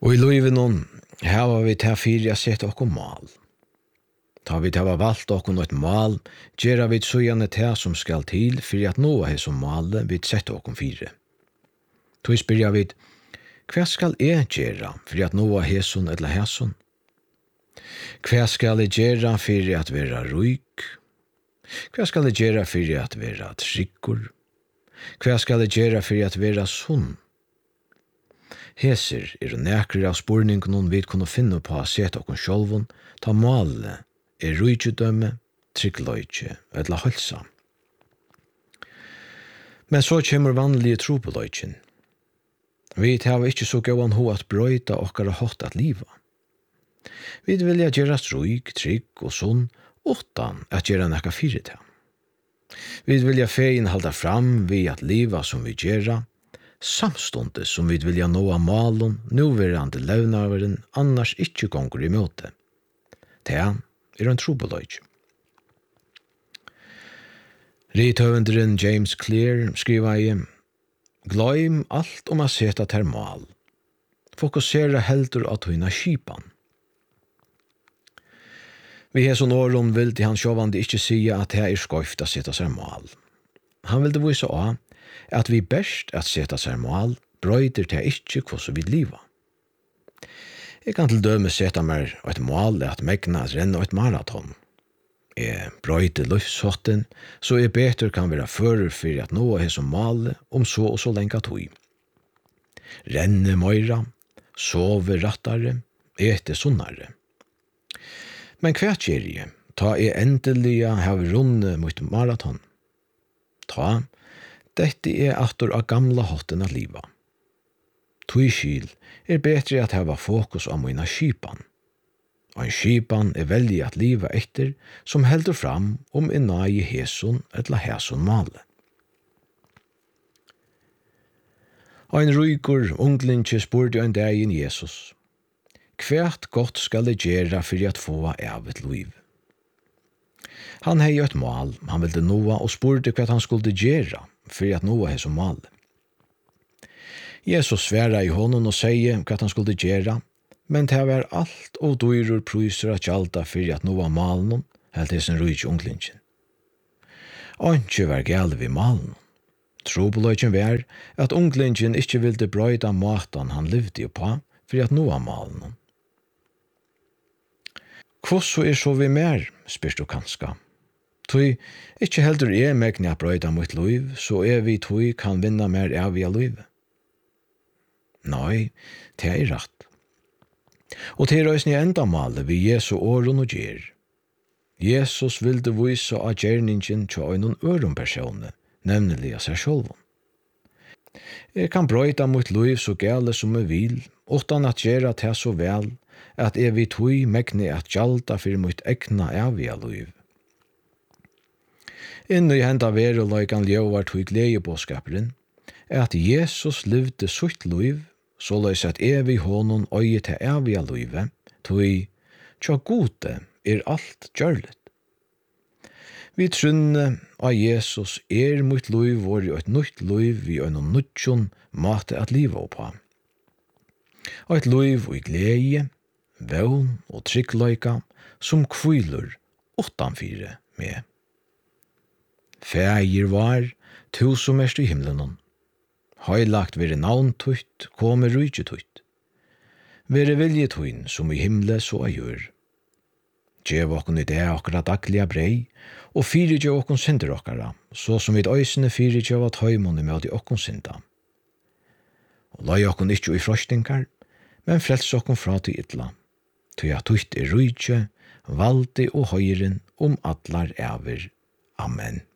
Og i livet her var vi til fyrir sett okkur mal. Ta vi til valgt okkur et mal, gjerra vi søgjane til som skal til fyrir at nå er som malet vi sett okkur fyrir. Tog spyrja vi, hva skal jeg gjerra fyrir at nå er heson eller heson? Hva skal jeg gjerra fyrir at vera ruik? Hva skal jeg gjerra fyrir at vera tryggur? Hva skal jeg gjerra fyrir at vera sunn? Heser nekrir av spurningen vi kunne finne på å sette okkur sjolvun, ta malet rujtjudømme, tryggløytje eller halsa. Men så kommer vanlige trobeløytjen. Vi tar ikke så gåan ho at brøyta okkar hatt at liva. Vi vilja gjera struik, trygg og sunn, utan at gjera nekka fyrir til. Vi vilja fein halda fram vi at liva som vi gjera, samstundes som vi vilja nå av malen, nuverande levnaveren, annars ikkje gonger i møte. Det en trobeløytje. Rithøvenderen James Clear skriver i «Gløym alt om å seta ter mal. Fokusera heldur av tøyna skipan». Vi har sånn åren vil til han sjåvande ikke sige at det skøyft å seta seg mal. Han vil det vise av at vi best at seta seg mal brøyder til ikke hvordan vi liva. Jeg kan til døme sette meg et mål at megna at renne et maraton. Jeg brøyder løftshotten, så jeg beter kan være fører for at nå er som mål om så og så lenge tog. Renne møyra, sove rattare, ete sunnare. Men hva gjør jeg? Ta jeg endelig har rundet mot maraton. Ta, dette atter av gamla hotten av liva. Tøyskil betre at hava fokus om mina skipan. Og en skipan veldig at liva etter som heldur fram om en nai heson eller heson male. Og en ruikur unglinje spurte en dag in Jesus. Kvært godt skal det gjera for at få av et liv. Han hei et mal, han ville noa og spurte hva han skulle gjera for at noa heson male. Jesus sværa i honom og sier hva han skulle gjøre, men det var alt og dyrur pryser at gjalda for at noa malen, helt til sin rujtje unglingen. Anki var gale vi malen. Trobeløyken var at unglingen ikke ville brøyda maten han levde på for at noa malen. Hvordan så vi mer, spyrst du kanska? Tui, ikke heldur megni at brøyda mot liv, så vi tui kan vinna mer av i livet. Nei, det rett. Og til røysni enda malet vi Jesu åren og gjer. Jesus vilde vise av gjerningen til en øren personer, nemlig av seg selv. Jeg kan brøyta mot liv så gale som jeg vil, utan at gjøre det så vel, at jeg vil tog megne at gjalda for mot egna evige liv. Inne i henda veruløykan ljøvar tog gledebåskaperen, at Jesus levde sutt liv, så løs at evig honom øye til evige livet, tog tja gode alt gjørlet. Vi trunne av Jesus mot liv var jo et nytt liv vi en nødtjon mate at livet på. Og et liv i glede, vøvn og tryggløyka som kviler utanfyre med. Fægir var, tu som i himmelen. Heilagt vere navn tutt, komme rujtje tutt. Vere vilje tuin, som i himle så gjør. Gjev okkon i det okkara daglige brei, og fyre gjev okkon synder okkara, så som vid øysene fyre gjev at høymone med de okkon synda. Og lai okkon ikkje i frostingar, men frels okkon fra til ytla. Tøy at tutt rujtje, valdi og høyren atlar ever. Amen.